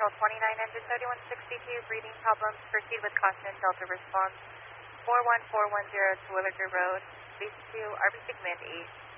Control 29, engine 3162, breathing problems, proceed with caution, Delta response 41410 to Williger Road, base 2, RB Sigmund 8.